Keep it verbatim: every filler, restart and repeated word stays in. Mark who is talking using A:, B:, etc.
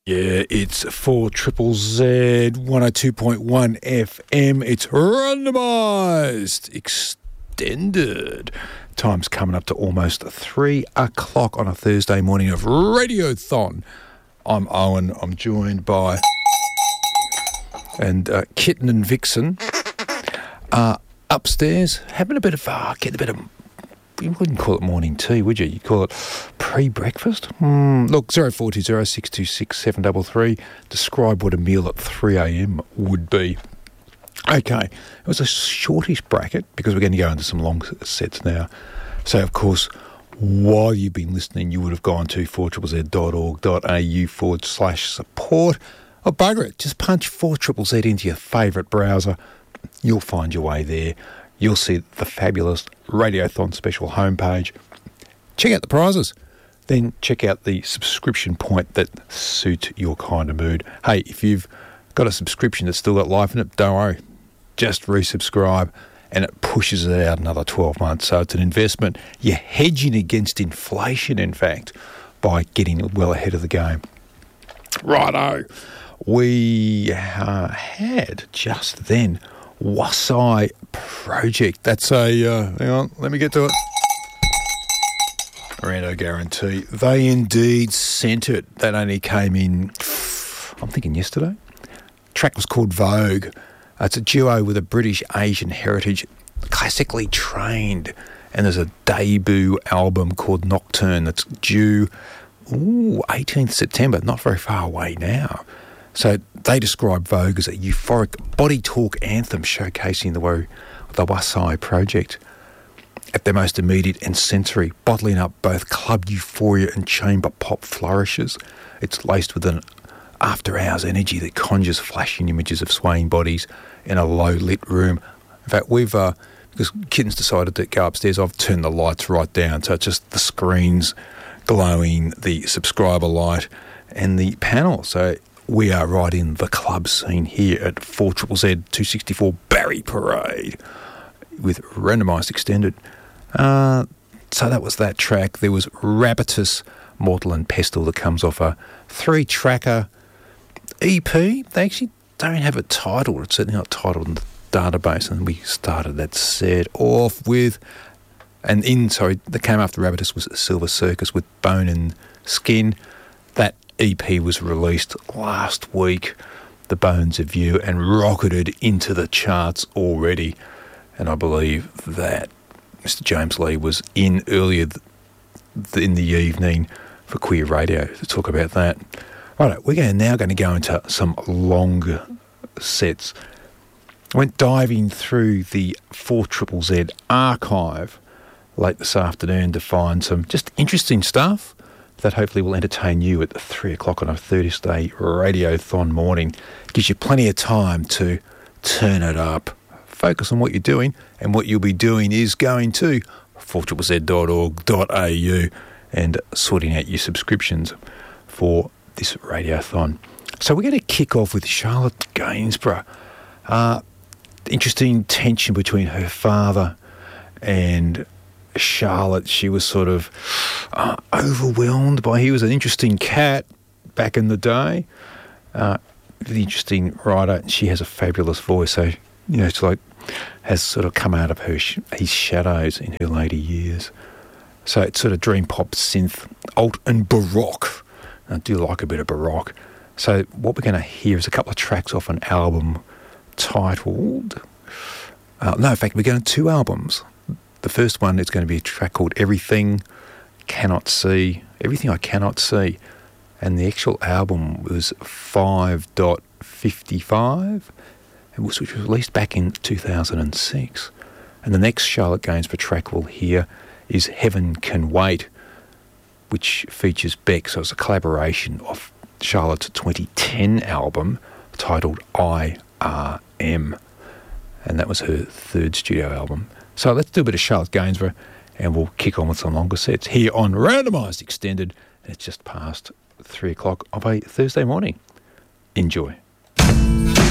A: Yeah, it's four Triple Z, one oh two point one F M. It's randomised, extended. Time's coming up to almost three o'clock on a Thursday morning of Radiothon. I'm Owen. I'm joined by and uh, Kitten and Vixen are upstairs having a bit of uh, getting a bit of. You wouldn't call it morning tea, would you? You'd call it pre-breakfast? Mm, look, zero four two zero six two six seven three three. Describe what a meal at three a.m. would be. Okay, it was a shortish bracket because we're going to go into some long sets now. So, of course, while you've been listening, you would have gone to four triple z dot org dot a u forward slash support. Oh, bugger it, just punch four triple Z into your favourite browser. You'll find your way there. You'll see the fabulous Radiothon special homepage. Check out the prizes. Then check out the subscription point that suits your kind of mood. Hey, if you've got a subscription that's still got life in it, don't worry. Just resubscribe and it pushes it out another twelve months. So it's an investment. You're hedging against inflation, in fact, by getting well ahead of the game. Righto. We uh, had just then Wasai Project. That's a, uh, hang on, let me get to it. Rando guarantee. They indeed sent it. That only came in, I'm thinking yesterday. Track was called Vogue. Uh, it's a duo with a British Asian heritage, classically trained. And there's a debut album called Nocturne that's due, ooh, eighteenth September, not very far away now. So they describe Vogue as a euphoric body talk anthem showcasing the, the Wasai Project at their most immediate and sensory, bottling up both club euphoria and chamber pop flourishes. It's laced with an after-hours energy that conjures flashing images of swaying bodies in a low-lit room. In fact, we've, uh, because Kitten's decided to go upstairs, I've turned the lights right down, so it's just the screens glowing, the subscriber light and the panel. So we are right in the club scene here at four triple Z two sixty-four Barry Parade with Randomised Extended. Uh, so that was that track. There was Rabbitus, Mortal and Pestle that comes off a three-tracker E P. They actually don't have it titled. It's certainly not titled in the database. And we started that set off with, and in, sorry, that came after Rabbitus was Silver Circus with Bone and Skin. That E P was released last week, The Bones of You, and rocketed into the charts already. And I believe that Mister James Lee was in earlier th- th- in the evening for Queer Radio to talk about that. Right, we're going now going to go into some longer sets. I went diving through the four triple Z archive late this afternoon to find some just interesting stuff that hopefully will entertain you at the three o'clock on a Thursday Radiothon morning. Gives you plenty of time to turn it up, focus on what you're doing, and what you'll be doing is going to four triple z dot org dot a u and sorting out your subscriptions for this Radiothon. So we're going to kick off with Charlotte Gainsborough. Uh, interesting tension between her father and Charlotte. She was sort of uh, overwhelmed by, he was an interesting cat back in the day, uh, the interesting writer. She has a fabulous voice, so, you know, it's like, has sort of come out of her sh- his shadows in her later years. So it's sort of dream pop, synth, alt and baroque. I do like a bit of baroque. So what we're going to hear is a couple of tracks off an album titled, uh, no, in fact, we're going to two albums. The first one is going to be a track called Everything Cannot See, Everything I Cannot See. And the actual album was five fifty-five, which was released back in two thousand six. And the next Charlotte Gainsborough track we'll hear is Heaven Can Wait, which features Beck. So it's a collaboration of Charlotte's twenty ten album titled I R M. And that was her third studio album. So let's do a bit of Charlotte Gainsborough and we'll kick on with some longer sets here on Randomised Extended. It's just past three o'clock of a Thursday morning. Enjoy.